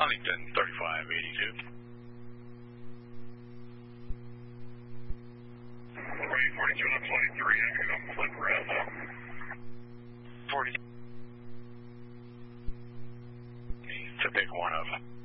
Huntington 3582. 42 on 23, I'm going to flip red. 40. It's a big one of them.